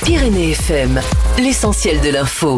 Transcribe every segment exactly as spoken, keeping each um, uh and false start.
Pyrénées F M, l'essentiel de l'info.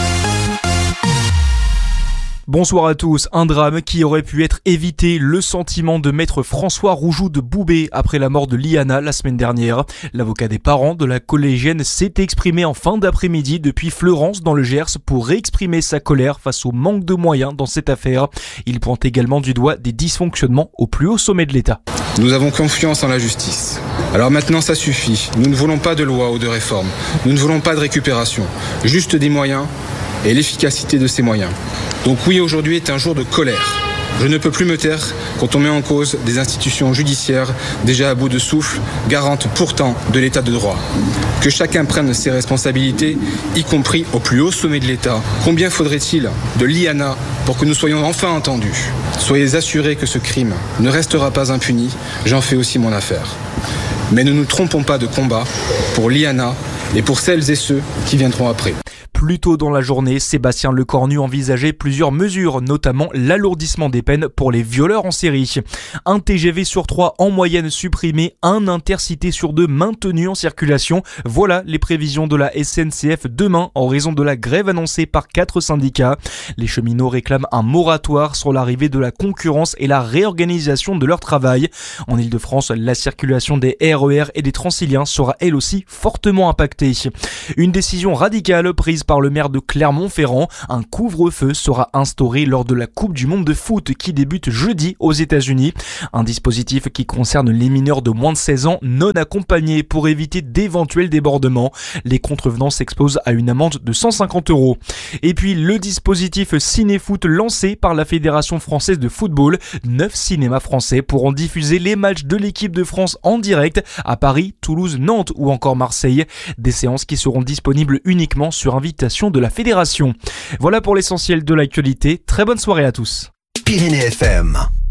Bonsoir à tous. Un drame qui aurait pu être évité, le sentiment de maître François Roujoud de Boubé après la mort de Liana la semaine dernière. L'avocat des parents de la collégienne s'est exprimé en fin d'après-midi depuis Fleurance dans le Gers pour réexprimer sa colère face au manque de moyens dans cette affaire. Il pointe également du doigt des dysfonctionnements au plus haut sommet de l'État. Nous avons confiance en la justice. Alors maintenant ça suffit. Nous ne voulons pas de loi ou de réforme. Nous ne voulons pas de récupération. Juste des moyens et l'efficacité de ces moyens. Donc oui, aujourd'hui est un jour de colère. Je ne peux plus me taire quand on met en cause des institutions judiciaires déjà à bout de souffle, garantes pourtant de l'état de droit. Que chacun prenne ses responsabilités, y compris au plus haut sommet de l'État. Combien faudrait-il de Liana pour que nous soyons enfin entendus ? Soyez assurés que ce crime ne restera pas impuni, j'en fais aussi mon affaire. Mais ne nous trompons pas de combat pour Liana et pour celles et ceux qui viendront après. Plus tôt dans la journée, Sébastien Lecornu envisageait plusieurs mesures, notamment l'alourdissement des peines pour les violeurs en série. Un T G V sur trois en moyenne supprimé, un Intercité sur deux maintenu en circulation. Voilà les prévisions de la S N C F demain en raison de la grève annoncée par quatre syndicats. Les cheminots réclament un moratoire sur l'arrivée de la concurrence et la réorganisation de leur travail. En Ile-de-France, la circulation des R E R et des Transiliens sera elle aussi fortement impactée. Une décision radicale prise par le maire de Clermont-Ferrand, un couvre-feu sera instauré lors de la Coupe du Monde de foot qui débute jeudi aux États-Unis. Un dispositif qui concerne les mineurs de moins de seize ans non accompagnés pour éviter d'éventuels débordements. Les contrevenants s'exposent à une amende de cent cinquante euros. Et puis le dispositif Cinéfoot lancé par la Fédération française de football. Neuf cinémas français pourront diffuser les matchs de l'équipe de France en direct à Paris, Toulouse, Nantes ou encore Marseille. Des séances qui seront disponibles uniquement sur invitation de la fédération. Voilà pour l'essentiel de l'actualité. Très bonne soirée à tous. Pyrénées F M.